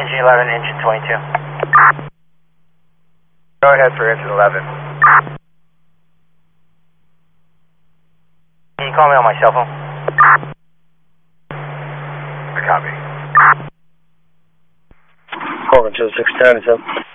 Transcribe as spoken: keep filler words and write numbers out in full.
Engine eleven, engine twenty-two. Go ahead for engine eleven. Can you call me on my cell phone? Copy. Corbin two six ten, is up.